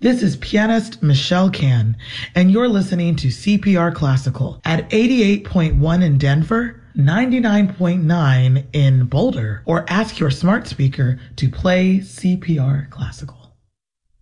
This is pianist Michelle Can, and you're listening to CPR Classical at 88.1 in Denver, 99.9 in Boulder, or ask your smart speaker to play CPR Classical.